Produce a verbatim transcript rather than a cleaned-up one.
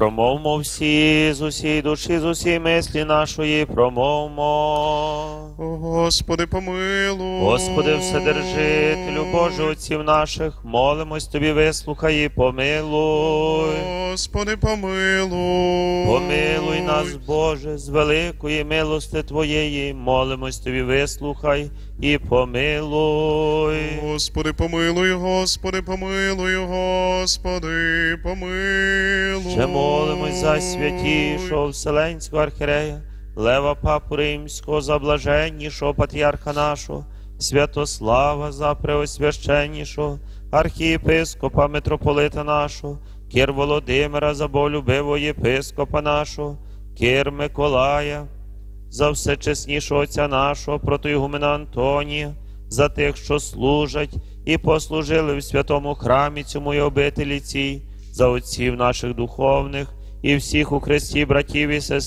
Промовмо всі, з усієї душі, з усієї мислі нашої, промовмо. О, Господи, помилуй. Господи, Вседержителю, Боже отців наших, молимось Тобі, вислухай і помилуй. Господи, помилуй. Помилуй нас, Боже, з великої милости Твоєї, молимось Тобі, вислухай і помилуй. Господи, помилуй, Господи, помилуй, Господи, помилуй. Ще молимось за святішого Вселенського архірея, Лева Папу Римського, за блаженнішого патріарха нашого, Святослава, за преосвященнішого архієпископа митрополита нашого, Кир Володимира, за болюбивого єпископа нашого, Кир Миколая, за всечеснішого отця нашого, протоігумена Антонія, за тих, що служать і послужили в святому храмі цьому й обителі цій, за отців наших духовних і всіх у Христі братів і сестер,